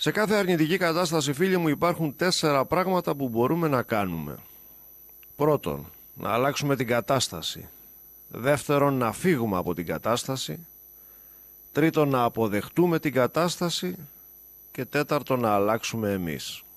Σε κάθε αρνητική κατάσταση, φίλοι μου, υπάρχουν 4 πράγματα που μπορούμε να κάνουμε. Πρώτον, να αλλάξουμε την κατάσταση. Δεύτερον, να φύγουμε από την κατάσταση. Τρίτον, να αποδεχτούμε την κατάσταση. Και τέταρτον, να αλλάξουμε εμείς.